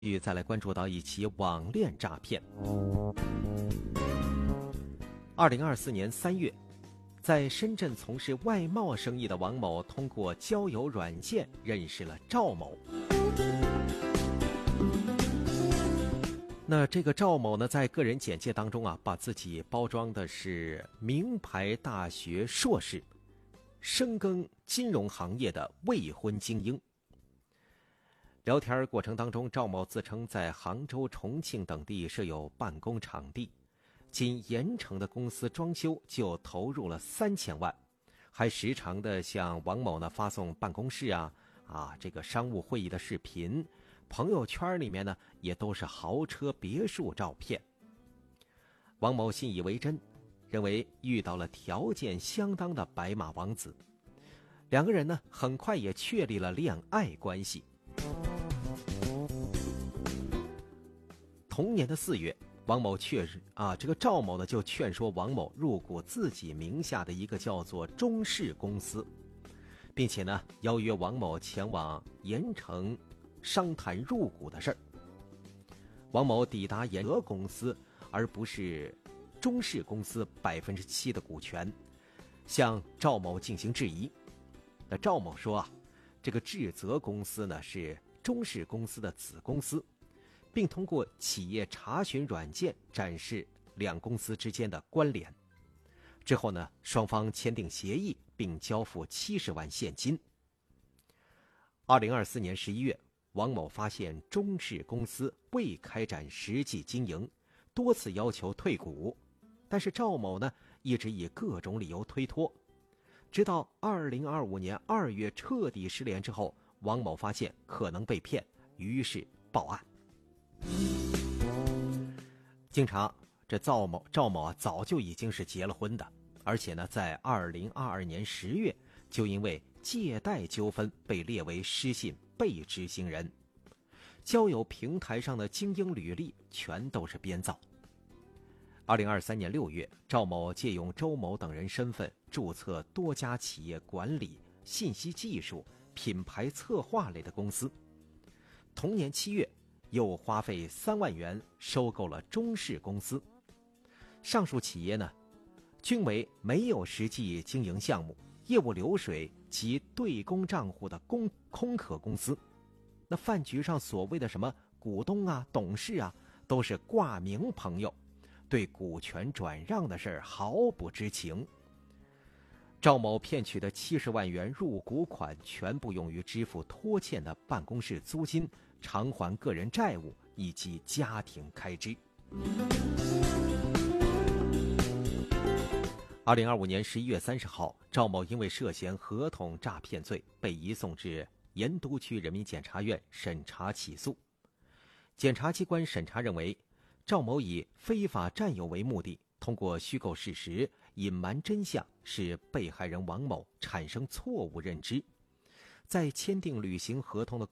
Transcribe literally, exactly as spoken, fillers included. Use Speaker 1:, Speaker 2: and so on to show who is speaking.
Speaker 1: 续再来关注到一起网恋诈骗。二零二四年三月，在深圳从事外贸生意的王某，通过交友软件认识了赵某。那这个赵某呢，在个人简介当中啊，把自己包装的是名牌大学硕士，深耕金融行业的未婚精英。聊天过程当中，赵某自称在杭州、重庆等地设有办公场地，仅盐城的公司装修就投入了三千万，还时常的向王某呢发送办公室啊啊这个商务会议的视频，朋友圈里面呢也都是豪车别墅照片。王某信以为真，认为遇到了条件相当的白马王子，两个人呢很快也确立了恋爱关系。同年的四月，王某确实啊，这个赵某呢就劝说王某入股自己名下的一个叫做中视公司，并且呢邀约王某前往盐城商谈入股的事儿。王某抵达盐德公司，而不是中视公司百分之七的股权，向赵某进行质疑。那赵某说啊，这个智泽公司呢是中视公司的子公司，并通过企业查询软件展示两公司之间的关联。之后呢，双方签订协议，并交付七十万现金。二零二四年十一月，王某发现中视公司未开展实际经营，多次要求退股，但是赵某呢一直以各种理由推脱。直到二零二五年二月彻底失联之后，王某发现可能被骗，于是报案。经查，这赵某赵某啊早就已经是结了婚的，而且呢，在二零二二年十月就因为借贷纠纷被列为失信被执行人。交友平台上的精英履历全都是编造。二零二三年六月，赵某借用周某等人身份注册多家企业管理、信息技术、品牌策划类的公司。同年七月，又花费三万元收购了中视公司。上述企业呢，均为没有实际经营项目、业务流水及对公账户的公空壳公司。那饭局上所谓的什么股东啊、董事啊，都是挂名朋友，对股权转让的事儿毫不知情。赵某骗取的七十万元入股款全部用于支付拖欠的办公室租金、偿还个人债务以及家庭开支。二零二五年十一月三十号，赵某因为涉嫌合同诈骗罪被移送至盐都区人民检察院审查起诉。检察机关审查认为，赵某以非法占有为目的，通过虚构事实、隐瞒真相，使被害人王某产生错误认知，在签订履行合同的